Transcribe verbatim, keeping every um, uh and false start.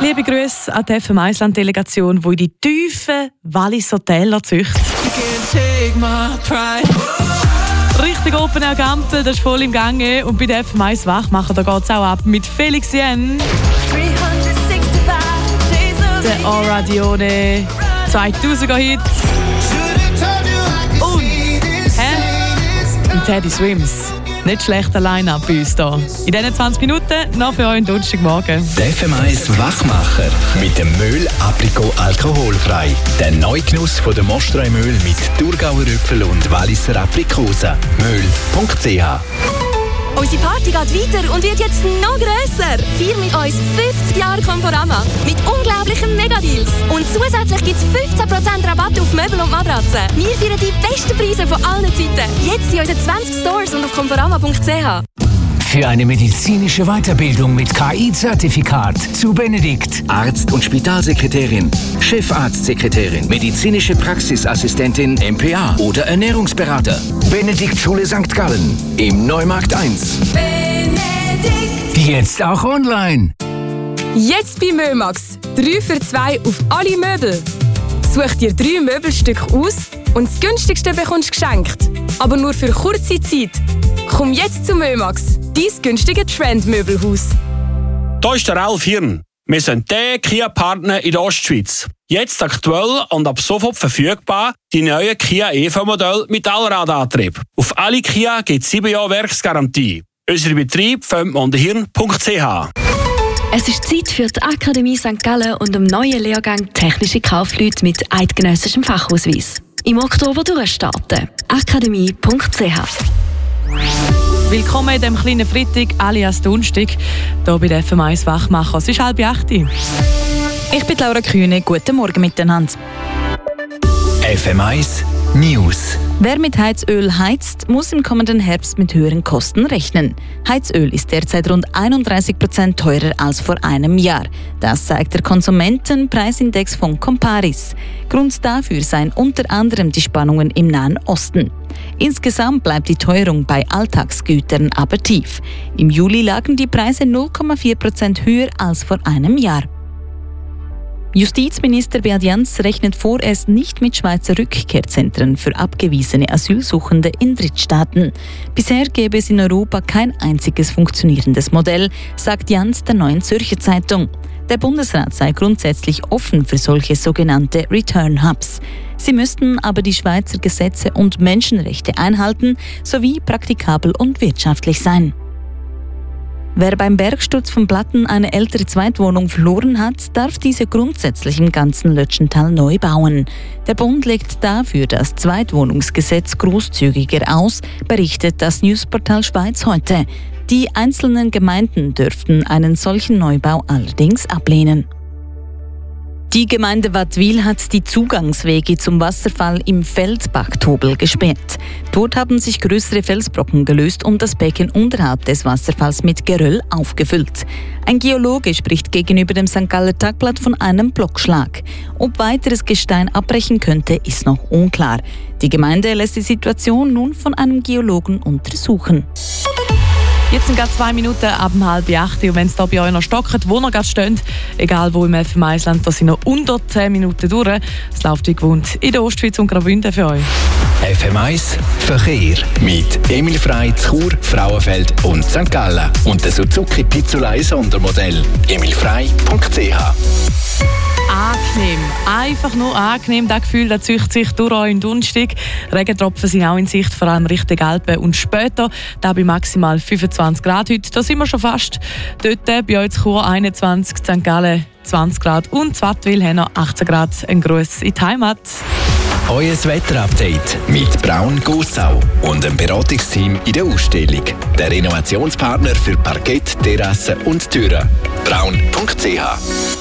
Liebe Grüße an die F M eins-Land-Delegation, die in die tiefen Walliser Täler züchtet. Richtig Open Air Gampel, das ist voll im Gange. Und bei der F M eins Wachmacher, da geht es auch ab mit Felix Jen. Der Aura Dione, zweitausender Hit. Und, hä? Und Teddy Swims. Nicht schlechter Line-Up bei uns hier. In diesen zwanzig Minuten noch für euch einen Donnerstagmorgen. Der F M eins Wachmacher mit dem Mühl Aprikot alkoholfrei. Der Neugenuss von der Mostreu-Mühl mit Thurgauer Äpfel und Walliser Aprikosen. Mühl punkt c h. Unsere Party geht weiter und wird jetzt noch grösser. Feier mit uns fünfzig Jahre Conforama mit unglaublichen Megadeals. Und zusätzlich gibt es fünfzehn Prozent Rabatt auf Möbel und Matratzen. Wir feiern die besten Preise von allen Zeiten. Jetzt in unseren zwanzig Stores und auf conforama punkt c h. Für eine medizinische Weiterbildung mit K I-Zertifikat zu Benedikt. Arzt- und Spitalsekretärin, Chefarztsekretärin, medizinische Praxisassistentin M P A oder Ernährungsberater. Benedikt Schule Sankt Gallen Im Neumarkt eins. Benedikt. Jetzt auch online. Jetzt bei Mömax. drei für zwei auf alle Möbel. Such dir drei Möbelstücke aus und das günstigste bekommst du geschenkt. Aber nur für kurze Zeit. Komm jetzt zu Mömax, dein günstige Trendmöbelhaus. Hier ist der Ralf Hirn. Wir sind der Kia-Partner in der Ostschweiz. Jetzt aktuell und ab sofort verfügbar die neuen Kia E V-Modelle mit Allradantrieb. Auf alle Kia gibt es sieben Jahre Werksgarantie. Unser Betrieb findet man unter hirn punkt c h. Es ist Zeit für die Akademie Sankt Gallen und dem neuen Lehrgang Technische Kaufleute mit eidgenössischem Fachausweis. Im Oktober durchstarten. akademie punkt c h. Willkommen in diesem kleinen Freitag, alias Donnerstag, hier bei der F M eins Wachmacher. Es ist halb acht. Ich bin Laura Kühne. Guten Morgen miteinander. F M eins News. Wer mit Heizöl heizt, muss im kommenden Herbst mit höheren Kosten rechnen. Heizöl ist derzeit rund einunddreißig Prozent teurer als vor einem Jahr. Das zeigt der Konsumentenpreisindex von Comparis. Grund dafür seien unter anderem die Spannungen im Nahen Osten. Insgesamt bleibt die Teuerung bei Alltagsgütern aber tief. Im Juli lagen die Preise null Komma vier Prozent höher als vor einem Jahr. Justizminister Beat Jans rechnet vorerst nicht mit Schweizer Rückkehrzentren für abgewiesene Asylsuchende in Drittstaaten. Bisher gäbe es in Europa kein einziges funktionierendes Modell, sagt Jans der Neuen Zürcher Zeitung. Der Bundesrat sei grundsätzlich offen für solche sogenannte Return Hubs. Sie müssten aber die Schweizer Gesetze und Menschenrechte einhalten sowie praktikabel und wirtschaftlich sein. Wer beim Bergsturz von Platten eine ältere Zweitwohnung verloren hat, darf diese grundsätzlich im ganzen Lötschental neu bauen. Der Bund legt dafür das Zweitwohnungsgesetz großzügiger aus, berichtet das Newsportal Schweiz heute. Die einzelnen Gemeinden dürften einen solchen Neubau allerdings ablehnen. Die Gemeinde Wattwil hat die Zugangswege zum Wasserfall im Feldbachtobel gesperrt. Dort haben sich größere Felsbrocken gelöst und das Becken unterhalb des Wasserfalls mit Geröll aufgefüllt. Ein Geologe spricht gegenüber dem Sankt Galler Tagblatt von einem Blockschlag. Ob weiteres Gestein abbrechen könnte, ist noch unklar. Die Gemeinde lässt die Situation nun von einem Geologen untersuchen. Jetzt sind gerade zwei Minuten ab halb acht. Und wenn es da bei euch noch stockt, wo noch gerade steht, egal wo im F M eins-Land, da sind noch unter zehn Minuten durch. Es läuft wie gewohnt in der Ostschweiz und Graubünden für euch. F M eins Verkehr mit Emil Frey, Chur, Frauenfeld und Sankt Gallen. Und der Suzuki Pizzolei Sondermodell. emil frey punkt c h. Angenehm, einfach nur angenehm. Das Gefühl, das zieht sich durch euch im Donnerstag. Regentropfen sind auch in Sicht, vor allem Richtung Alpen und später. Da bei maximal fünfundzwanzig Grad heute. Da sind wir schon fast. Dort bei euch in Chur einundzwanzig, Sankt Gallen zwanzig Grad und in Wattwil haben noch achtzehn Grad. Ein Gruß in die Heimat. Euer Wetterupdate mit Braun Gossau und dem Beratungsteam in der Ausstellung. Der Renovationspartner für Parkett, Terrassen und Türen. braun punkt c h.